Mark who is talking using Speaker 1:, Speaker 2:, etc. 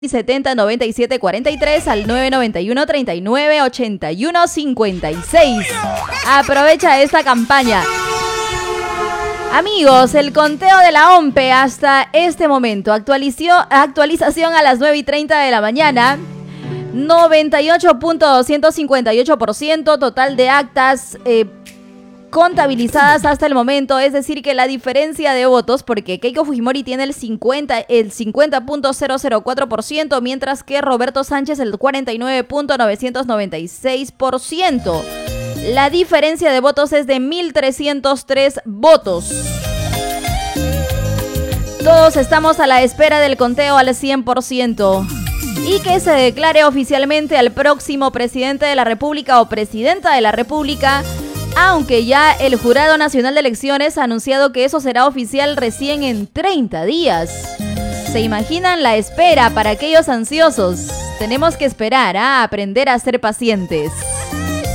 Speaker 1: 70 97 43 al 991 39 81 56. Aprovecha esta campaña. Amigos, el conteo de la OMPE hasta este momento. Actualización a las 9:30 de la mañana. 98.258%. Total de actas contabilizadas hasta el momento, es decir que la diferencia de votos, porque Keiko Fujimori tiene el 50.004%, mientras que Roberto Sánchez el 49.996%. La diferencia de votos es de 1.303 votos. Todos estamos a la espera del conteo al 100% y que se declare oficialmente al próximo presidente de la República o presidenta de la República, aunque ya el Jurado Nacional de Elecciones ha anunciado que eso será oficial recién en 30 días. ¿Se imaginan la espera para aquellos ansiosos? Tenemos que esperar a aprender a ser pacientes.